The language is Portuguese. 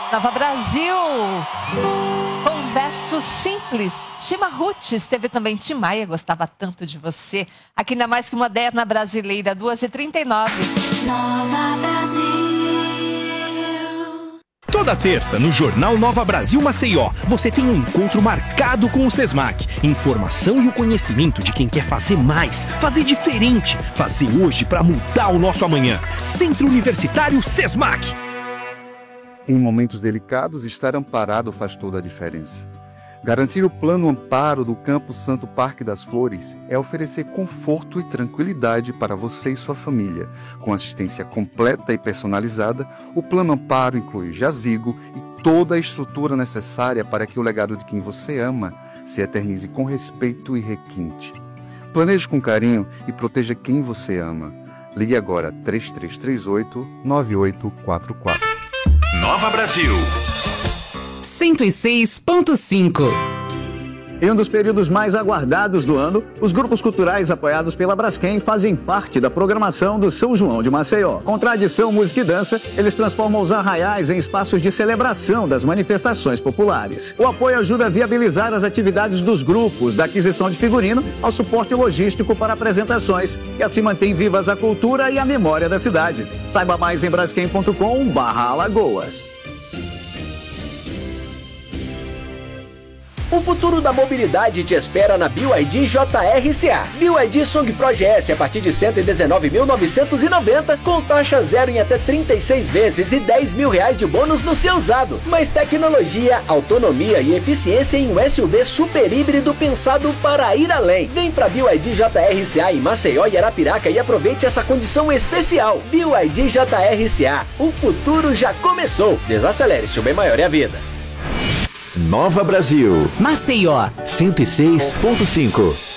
Nova Brasil, com versos simples. Chima Roots, teve também Tim Maia, gostava tanto de você. Aqui ainda mais que moderna brasileira, 2h39. Nova Brasil. Toda terça, no Jornal Nova Brasil Maceió, você tem um encontro marcado com o SESMAC. Informação e o conhecimento de quem quer fazer mais, fazer diferente, fazer hoje para mudar o nosso amanhã. Centro Universitário SESMAC. Em momentos delicados, estar amparado faz toda a diferença. Garantir o plano amparo do Campo Santo Parque das Flores é oferecer conforto e tranquilidade para você e sua família. Com assistência completa e personalizada, o plano amparo inclui jazigo e toda a estrutura necessária para que o legado de quem você ama se eternize com respeito e requinte. Planeje com carinho e proteja quem você ama. Ligue agora 3338-9844. Nova Brasil 106.5. Em um dos períodos mais aguardados do ano, os grupos culturais apoiados pela Braskem fazem parte da programação do São João de Maceió. Com tradição, música e dança, eles transformam os arraiais em espaços de celebração das manifestações populares. O apoio ajuda a viabilizar as atividades dos grupos, da aquisição de figurino ao suporte logístico para apresentações, e assim mantém vivas a cultura e a memória da cidade. Saiba mais em braskem.com/Alagoas. O futuro da mobilidade te espera na BYD JRCA. BYD Song Pro GS a partir de R$ 119.990, com taxa zero em até 36 vezes e R$ 10 mil de bônus no seu usado. Mais tecnologia, autonomia e eficiência em um SUV super híbrido pensado para ir além. Vem pra BYD JRCA em Maceió e Arapiraca e aproveite essa condição especial. BYD JRCA. O futuro já começou. Desacelere, se o bem maior é a vida. Nova Brasil Maceió 106.5.